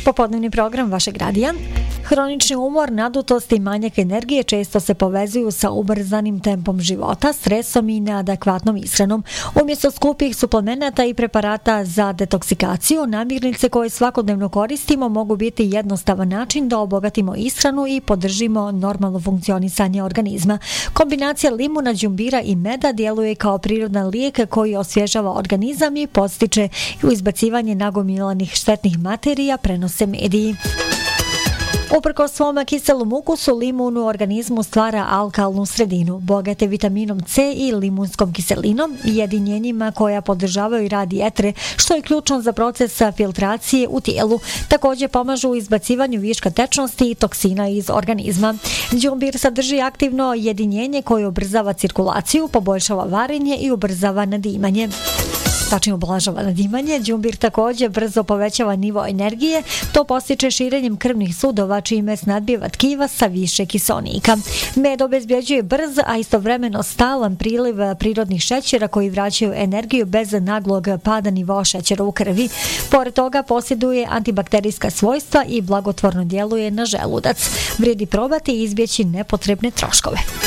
Popodnevni program vašeg radija. Hronični umor, nadutost i manjak energije često se povezuju sa ubrzanim tempom života, stresom i neadekvatnom ishranom. Umjesto skupih suplemenata i preparata za detoksikaciju, namirnice koje svakodnevno koristimo mogu biti jednostavan način da obogatimo ishranu i podržimo normalno funkcionisanje organizma. Kombinacija limuna, đumbira i meda djeluje kao prirodan lijek koji osvježava organizam i podstiče u izbacivanje nagomilanih štetnih materija, prenose mediji. Uprkos svom kiselom ukusu, limun u organizmu stvara alkalnu sredinu, bogate vitaminom C i limunskom kiselinom, jedinjenjima koja podržavaju rad jetre, što je ključno za proces filtracije u tijelu. Također pomažu u izbacivanju viška tečnosti i toksina iz organizma. Đumbir sadrži aktivno jedinjenje koje ubrzava cirkulaciju, poboljšava varenje i ubrzava nadimanje. Tačnije ublažava nadimanje. Đumbir također brzo povećava nivo energije, to postiče širenjem krvnih sudova čime snadbijeva tkiva sa više kiseonika. Med obezbjeđuje brz, a istovremeno stalan priliv prirodnih šećera koji vraćaju energiju bez naglog pada nivoa šećera u krvi. Pored toga posjeduje antibakterijska svojstva i blagotvorno djeluje na želudac. Vrijedi probati i izbjeći nepotrebne troškove.